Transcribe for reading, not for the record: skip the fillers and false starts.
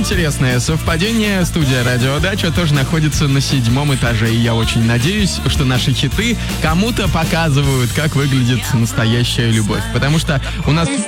интересное совпадение. Студия «Радиодача» тоже находится на 7-м этаже. И я очень надеюсь, что наши хиты кому-то показывают, как выглядит настоящая любовь. Потому что у нас